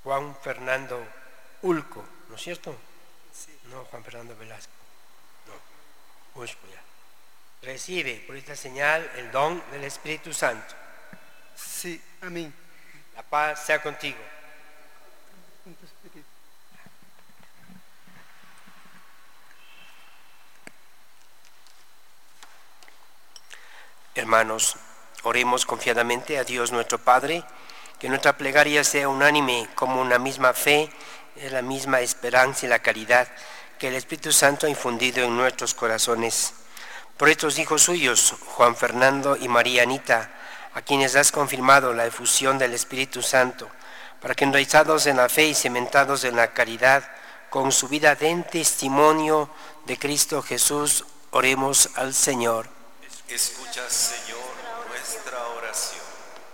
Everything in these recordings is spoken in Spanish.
Juan Fernando Ulco, ¿no es cierto? Sí. No, Juan Fernando Velasco. No, Ulco ya. Recibe por esta señal el don del Espíritu Santo. Sí, amén. La paz sea contigo. Con tu espíritu. Hermanos, oremos confiadamente a Dios nuestro Padre, que nuestra plegaria sea unánime como una misma fe, la misma esperanza y la caridad que el Espíritu Santo ha infundido en nuestros corazones. Por estos hijos suyos, Juan Fernando y María Anita, a quienes has confirmado la efusión del Espíritu Santo, para que enraizados en la fe y cementados en la caridad, con su vida den testimonio de Cristo Jesús, oremos al Señor. Escucha, Señor, nuestra oración.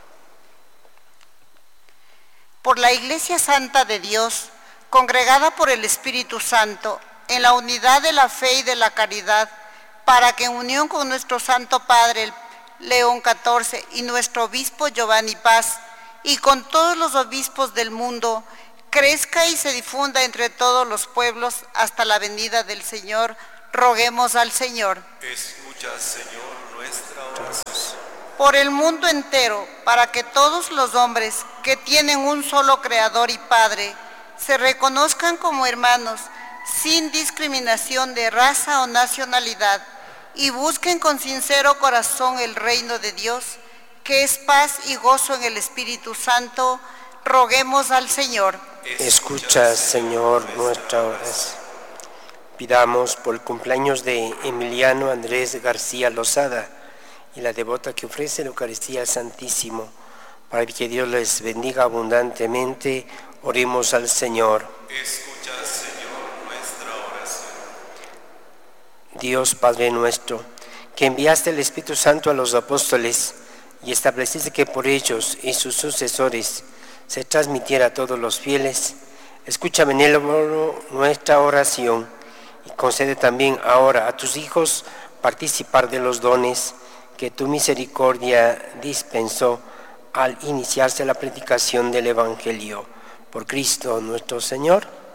Por la Iglesia Santa de Dios, congregada por el Espíritu Santo, en la unidad de la fe y de la caridad, para que en unión con nuestro Santo Padre León XIV y nuestro Obispo Giovanni Paz, y con todos los obispos del mundo, crezca y se difunda entre todos los pueblos hasta la venida del Señor, roguemos al Señor. Escucha, Señor, nuestra oración. Por el mundo entero, para que todos los hombres que tienen un solo Creador y Padre, se reconozcan como hermanos, sin discriminación de raza o nacionalidad, y busquen con sincero corazón el reino de Dios, que es paz y gozo en el Espíritu Santo, roguemos al Señor. Escucha, Señor, nuestra oración. Pidamos por el cumpleaños de Emiliano Andrés García Lozada y la devota que ofrece la Eucaristía al Santísimo, para que Dios les bendiga abundantemente, oremos al Señor. Escucha, Señor, nuestra oración. Dios Padre nuestro, que enviaste el Espíritu Santo a los apóstoles y estableciste que por ellos y sus sucesores se transmitiera a todos los fieles, escucha benévolo nuestra oración y concede también ahora a tus hijos participar de los dones que tu misericordia dispensó al iniciarse la predicación del Evangelio. Por Cristo nuestro Señor.